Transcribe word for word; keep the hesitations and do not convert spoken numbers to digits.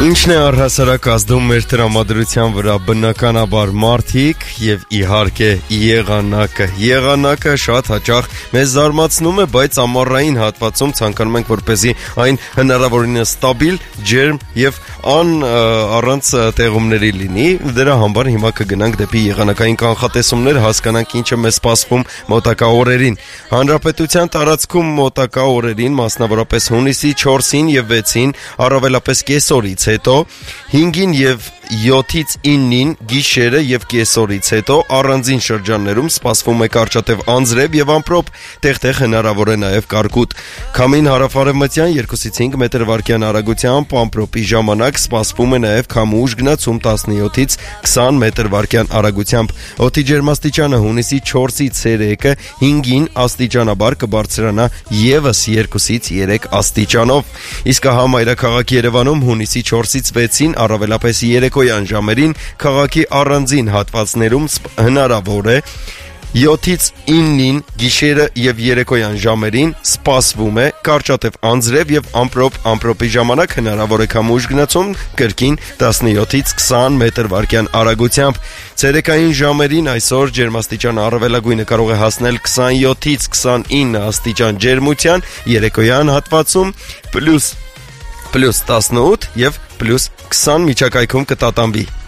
Ինչն է առհասարակ ազդում մեր տրամադրության վրա, բնականաբար մարդիկ եւ իհարկե եղանակը։ Եղանակը շատ հաճախ մեզ զարմացնում է, բայց ամառային հատվածում ցանկանում ենք, որպեսզի այն հնարավորինս ստաբիլ, ջերմ եւ ան առանց տեղումների լինի։ Դրա համար հիմա կգնանք դեպի եղանակային կանխատեսումներ, հասկանանք ինչը մեզ սպասվում մոտակա օրերին։ Հանրապետության տարածքում մոտակա օրերին, մասնավորապես հունիսի չորսին եւ վեցին, առավելապես կեսօրից հետո, հինգին եւ յոթից իննին գիշերը եւ կեսօրից հետո առանձին շրջաններում սպասվում է կարճատև անձրև եւ ամպրոպ, տեղ-տեղ հնարավոր է նաեւ կարկուտ։ Քամին հարավարևմտյան երկուսից հինգ մետր վարկյան արագությամբ, ամպրոպի ժամանակ սպասվում է նաեւ քամուշ գնացում տասնյոթից քսան մետր վարկյան արագությամբ։ Օդի ջերմաստիճանը հունիսի չորսից ցերեկը հինգին աստիճանաբար կբարձրանա եւս երկուսից երեք աստիճանով։ Իսկ համայրաքաղաք Երևանում հունիսի չորսից վեցին առավելապես երեկոյան ժամերին քաղաքի առանձին հատվածներում հնարավոր է յոթից իննին գիշերը եւ երեկոյան ժամերին սպասվում է կարճատև անձրև եւ ամպրոպ, ամպրոպի ժամանակ հնարավոր է քամուշ գնացում կրկին տասնյոթից քսան մետր վարկյան արագությամբ։ Ցերեկային ժամերին այսօր ջերմաստիճանը առավելագույնը կարող է հասնել քսանյոթից քսանինը աստիճան ջերմության, երեկոյան հատվածում պլյուս պլյուս տասնութ եւ պլյուս քսան միջակայքում կտատանվի։